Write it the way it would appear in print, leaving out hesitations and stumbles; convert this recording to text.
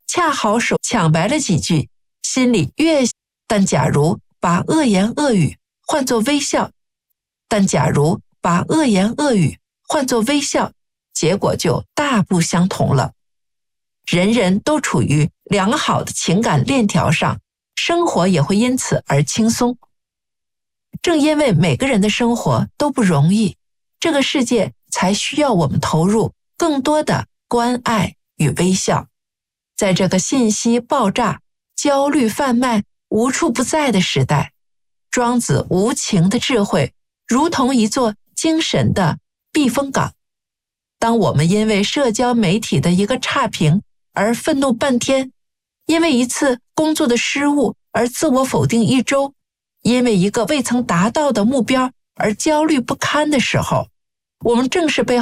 恰好手抢白了几句，心里越……但假如把恶言恶语换作微笑，结果就大不相同了。人人都处于良好的情感链条上，生活也会因此而轻松。正因为每个人的生活都不容易，这个世界才需要我们投入更多的关爱与微笑。在这个信息爆炸、焦虑贩卖无处不在的时代，庄子无情的智慧如同一座精神的避风港。当我们因为社交媒体的一个差评而愤怒半天，因为一次工作的失误而自我否定一周，因为一个未曾达到的目标而焦虑不堪的时候，我们正是被